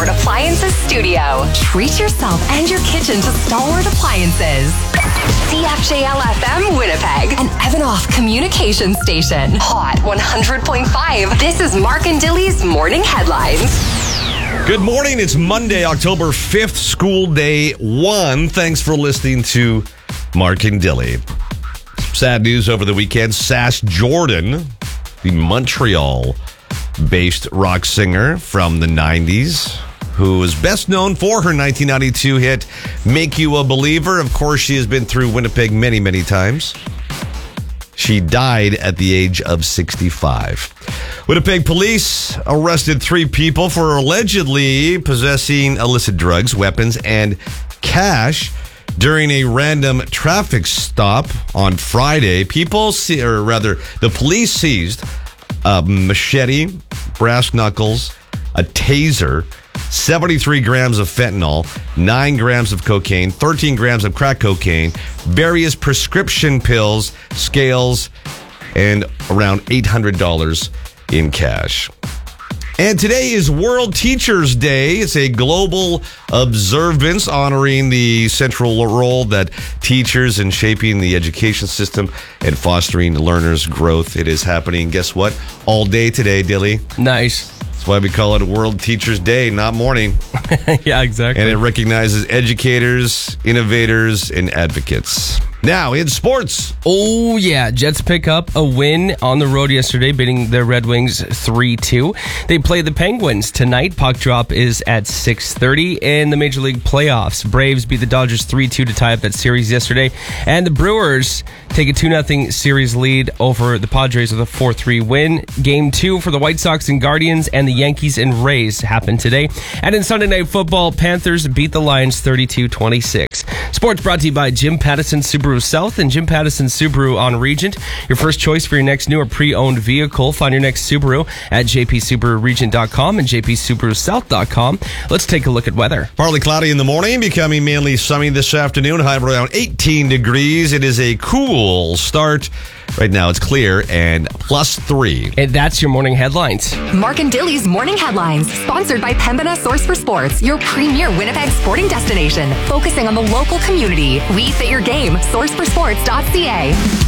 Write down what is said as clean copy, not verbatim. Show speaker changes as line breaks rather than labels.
Stalwart Appliances studio. Treat yourself and your kitchen to Stalwart Appliances. CFJL-FM Winnipeg, an Evanoff communication station. Hot 100.5. This is Mark and Dilly's Morning Headlines.
Good morning. It's Monday, October 5th, school day 1. Thanks for listening to Mark and Dilly. Sad news over the weekend. Sash Jordan, the Montreal-based rock singer from the 90s, who is best known for her 1992 hit, Make You a Believer. Of course, she has been through Winnipeg many, many times. She died at the age of 65. Winnipeg police arrested 3 people for allegedly possessing illicit drugs, weapons, and cash during a random traffic stop on Friday. The police seized a machete, brass knuckles, a taser, 73 grams of fentanyl, 9 grams of cocaine, 13 grams of crack cocaine, various prescription pills, scales, and around $800 in cash. And today is World Teachers Day. It's a global observance honoring the central role that teachers in shaping the education system and fostering learners' growth. It is happening, guess what? All day today, Dilly.
Nice.
That's why we call it World Teachers Day, not morning.
Yeah, exactly.
And it recognizes educators, innovators, and advocates. Now, in sports.
Oh, yeah. Jets pick up a win on the road yesterday, beating the Red Wings 3-2. They play the Penguins tonight. Puck drop is at 6:30 in the Major League playoffs. Braves beat the Dodgers 3-2 to tie up that series yesterday. And the Brewers take a 2-0 series lead over the Padres with a 4-3 win. Game 2 for the White Sox and Guardians and the Yankees and Rays happened today. And in Sunday Night Football, Panthers beat the Lions 32-26. Sports brought to you by Jim Pattison Subaru South and Jim Pattison Subaru on Regent. Your first choice for your next new or pre-owned vehicle. Find your next Subaru at jpsubaruregent.com and jpsubarusouth.com. Let's take a look at weather.
Partly cloudy in the morning, becoming mainly sunny this afternoon. High of around 18 degrees. It is a cool start. Right now it's clear and +3.
And that's your morning headlines.
Mark and Dilly's Morning Headlines, sponsored by Pembina Source for Sports, your premier Winnipeg sporting destination, focusing on the local community. We fit your game. SourceForSports.ca.